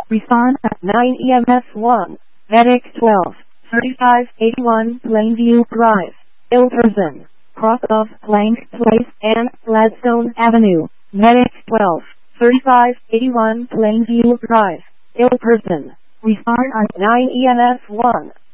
Respond at 9 EMS 1. Medic 12. 3581 Plainview Drive. Ill person. Cross of Plank Place and Gladstone Avenue. Medic 12. 3581 Plainview Drive. Ill person. Respond at 9 EMS 1.